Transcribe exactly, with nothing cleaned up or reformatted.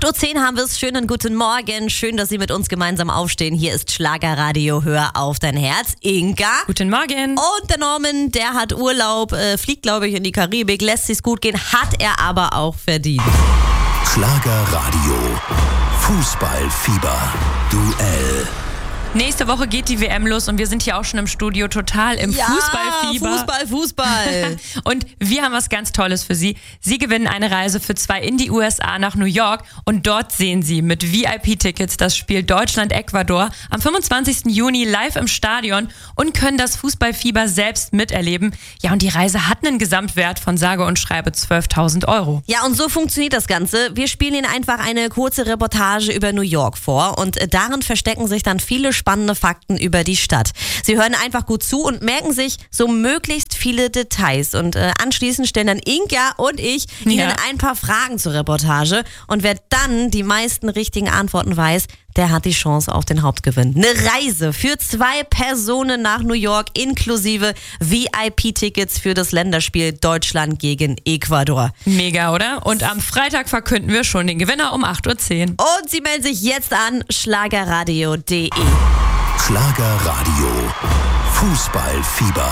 acht Uhr zehn haben wir es. Schönen guten Morgen. Schön, dass Sie mit uns gemeinsam aufstehen. Hier ist Schlagerradio. Hör auf dein Herz. Inga. Guten Morgen. Und der Norman, der hat Urlaub, äh, fliegt, glaube ich, in die Karibik, lässt sich's gut gehen, hat er aber auch verdient. Schlagerradio. Fußballfieber. Duell. Nächste Woche geht die W M los und wir sind hier auch schon im Studio total im ja, Fußballfieber. Fußball, Fußball. Und wir haben was ganz Tolles für Sie. Sie gewinnen eine Reise für zwei in die U S A nach New York und dort sehen Sie mit V I P-Tickets das Spiel Deutschland-Ecuador am fünfundzwanzigsten Juni live im Stadion und können das Fußballfieber selbst miterleben. Ja, und die Reise hat einen Gesamtwert von sage und schreibe zwölftausend Euro. Ja, und so funktioniert das Ganze. Wir spielen Ihnen einfach eine kurze Reportage über New York vor und darin verstecken sich dann viele spannende Fakten über die Stadt. Sie hören einfach gut zu und merken sich so möglichst viele Details. Und äh, anschließend stellen dann Inga und ich Ihnen Ja. ein paar Fragen zur Reportage. Und wer dann die meisten richtigen Antworten weiß, der hat die Chance auf den Hauptgewinn. Eine Reise für zwei Personen nach New York inklusive V I P-Tickets für das Länderspiel Deutschland gegen Ecuador. Mega, oder? Und am Freitag verkünden wir schon den Gewinner um acht Uhr zehn. Und Sie melden sich jetzt an schlagerradio punkt de. Schlagerradio. Fußballfieber.